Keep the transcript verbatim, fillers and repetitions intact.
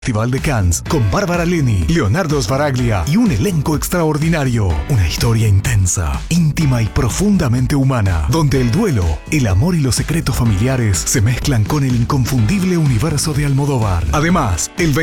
Festival de Cannes con Bárbara Leni, Leonardo Sbaraglia y un elenco extraordinario. Una historia intensa, íntima y profundamente humana, donde el duelo, el amor y los secretos familiares se mezclan con el inconfundible universo de Almodóvar. Además, el